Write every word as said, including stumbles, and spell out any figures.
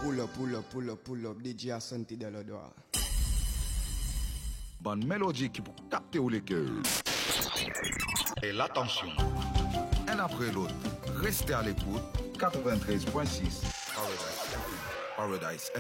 pull up, pull up, pull up, pull up, D J a senti de l'odeur. Bonne mélodie qui pour capter ou les cœurs. Et l'attention. Un après l'autre, restez à l'écoute. quatre-vingt-treize point six Paradise Paradise